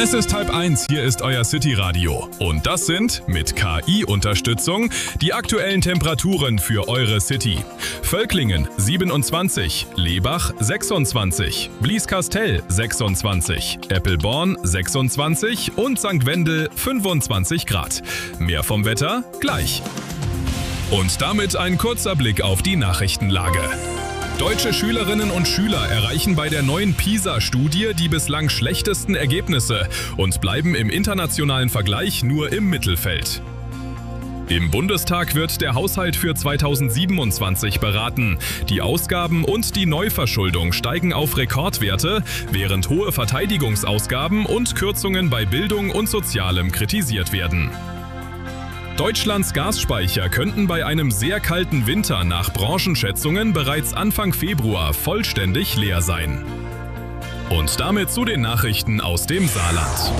Es ist 12:30, hier ist euer City-Radio. Und das sind, mit KI-Unterstützung, die aktuellen Temperaturen für eure City. Völklingen 27, Lebach 26, Blieskastel 26, Eppelborn 26 und St. Wendel 25 Grad. Mehr vom Wetter gleich. Und damit ein kurzer Blick auf die Nachrichtenlage. Deutsche Schülerinnen und Schüler erreichen bei der neuen PISA-Studie die bislang schlechtesten Ergebnisse und bleiben im internationalen Vergleich nur im Mittelfeld. Im Bundestag wird der Haushalt für 2027 beraten. Die Ausgaben und die Neuverschuldung steigen auf Rekordwerte, während hohe Verteidigungsausgaben und Kürzungen bei Bildung und Sozialem kritisiert werden. Deutschlands Gasspeicher könnten bei einem sehr kalten Winter nach Branchenschätzungen bereits Anfang Februar vollständig leer sein. Und damit zu den Nachrichten aus dem Saarland.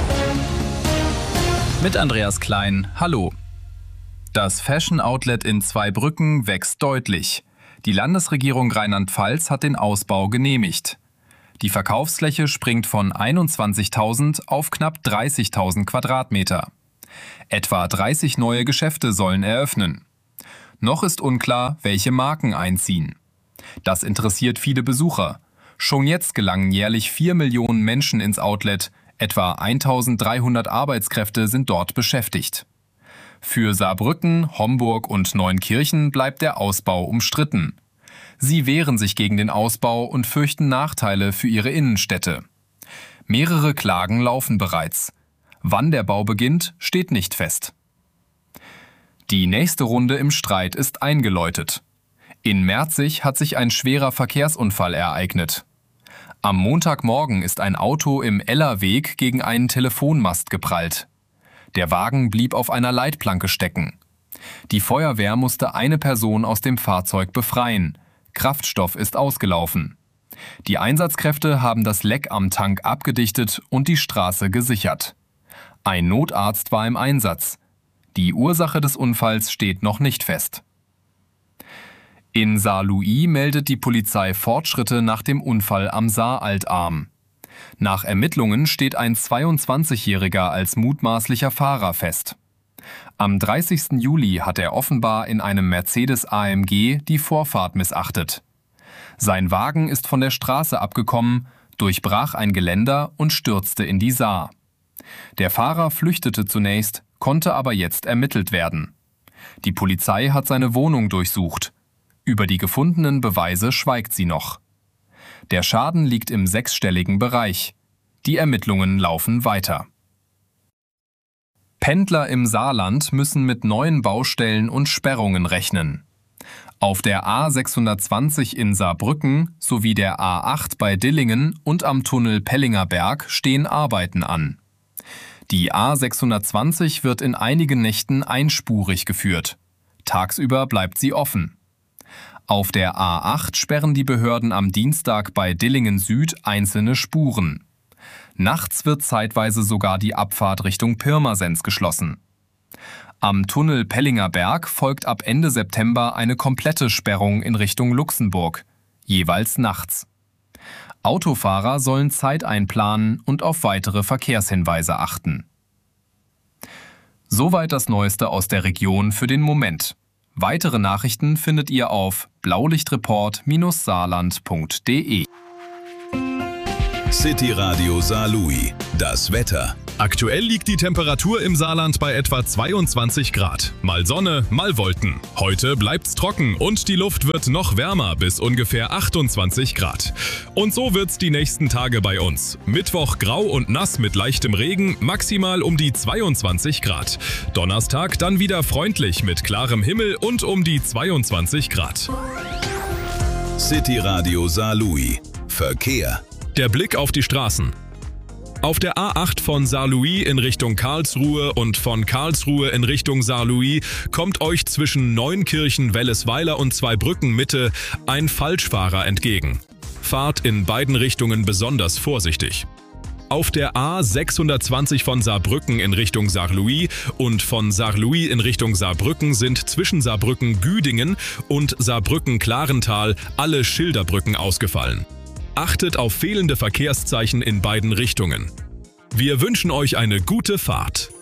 Mit Andreas Klein, hallo. Das Fashion-Outlet in Zweibrücken wächst deutlich. Die Landesregierung Rheinland-Pfalz hat den Ausbau genehmigt. Die Verkaufsfläche springt von 21.000 auf knapp 30.000 Quadratmeter. Etwa 30 neue Geschäfte sollen eröffnen. Noch ist unklar, welche Marken einziehen. Das interessiert viele Besucher. Schon jetzt gelangen jährlich 4 Millionen Menschen ins Outlet. Etwa 1.300 Arbeitskräfte sind dort beschäftigt. Für Saarbrücken, Homburg und Neunkirchen bleibt der Ausbau umstritten. Sie wehren sich gegen den Ausbau und fürchten Nachteile für ihre Innenstädte. Mehrere Klagen laufen bereits. Wann der Bau beginnt, steht nicht fest. Die nächste Runde im Streit ist eingeläutet. In Merzig hat sich ein schwerer Verkehrsunfall ereignet. Am Montagmorgen ist ein Auto im Ellerweg gegen einen Telefonmast geprallt. Der Wagen blieb auf einer Leitplanke stecken. Die Feuerwehr musste eine Person aus dem Fahrzeug befreien. Kraftstoff ist ausgelaufen. Die Einsatzkräfte haben das Leck am Tank abgedichtet und die Straße gesichert. Ein Notarzt war im Einsatz. Die Ursache des Unfalls steht noch nicht fest. In Saarlouis meldet die Polizei Fortschritte nach dem Unfall am Saaraltarm. Nach Ermittlungen steht ein 22-Jähriger als mutmaßlicher Fahrer fest. Am 30. Juli hat er offenbar in einem Mercedes AMG die Vorfahrt missachtet. Sein Wagen ist von der Straße abgekommen, durchbrach ein Geländer und stürzte in die Saar. Der Fahrer flüchtete zunächst, konnte aber jetzt ermittelt werden. Die Polizei hat seine Wohnung durchsucht. Über die gefundenen Beweise schweigt sie noch. Der Schaden liegt im 6-stelligen Bereich. Die Ermittlungen laufen weiter. Pendler im Saarland müssen mit neuen Baustellen und Sperrungen rechnen. Auf der A620 in Saarbrücken sowie der A8 bei Dillingen und am Tunnel Pellinger Berg stehen Arbeiten an. Die A620 wird in einigen Nächten einspurig geführt. Tagsüber bleibt sie offen. Auf der A8 sperren die Behörden am Dienstag bei Dillingen Süd einzelne Spuren. Nachts wird zeitweise sogar die Abfahrt Richtung Pirmasens geschlossen. Am Tunnel Pellinger Berg folgt ab Ende September eine komplette Sperrung in Richtung Luxemburg, jeweils nachts. Autofahrer sollen Zeit einplanen und auf weitere Verkehrshinweise achten. Soweit das Neueste aus der Region für den Moment. Weitere Nachrichten findet ihr auf blaulichtreport-saarland.de. City Radio Saarlouis. Das Wetter. Aktuell liegt die Temperatur im Saarland bei etwa 22 Grad. Mal Sonne, mal Wolken. Heute bleibt's trocken und die Luft wird noch wärmer bis ungefähr 28 Grad. Und so wird's die nächsten Tage bei uns. Mittwoch grau und nass mit leichtem Regen, maximal um die 22 Grad. Donnerstag dann wieder freundlich mit klarem Himmel und um die 22 Grad. City Radio Saarlouis. Verkehr. Der Blick auf die Straßen. Auf der A8 von Saarlouis in Richtung Karlsruhe und von Karlsruhe in Richtung Saarlouis kommt euch zwischen Neunkirchen, Wellesweiler und Zweibrücken Mitte ein Falschfahrer entgegen. Fahrt in beiden Richtungen besonders vorsichtig. Auf der A620 von Saarbrücken in Richtung Saarlouis und von Saarlouis in Richtung Saarbrücken sind zwischen Saarbrücken-Güdingen und Saarbrücken-Klarental alle Schilderbrücken ausgefallen. Achtet auf fehlende Verkehrszeichen in beiden Richtungen. Wir wünschen euch eine gute Fahrt.